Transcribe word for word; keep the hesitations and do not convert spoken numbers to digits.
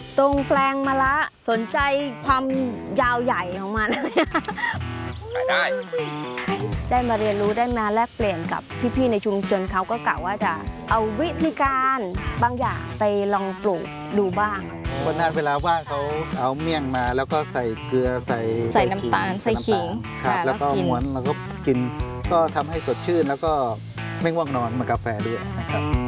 ตรงแปลงมะละสนใจความยาวใหญ่ของมันได้ได้มาเรียนรู้ได้มาแลกเปลี่ยนกับพี่ๆในชุมชนเขาก็กะว่าจะเอาวิธีการบางอย่างไปลองปลูกดูบ้างคนนั้นเวลาว่างเขาเอาเมี่ยงมาแล้วก็ใส่เกลือใส่ใส่น้ำตาลใส่ขิงครับแล้วก็ม้วนแล้วก็กินก็ทำให้สดชื่นแล้วก็ไม่ง่วงนอนเหมือนกาแฟด้วยนะครับ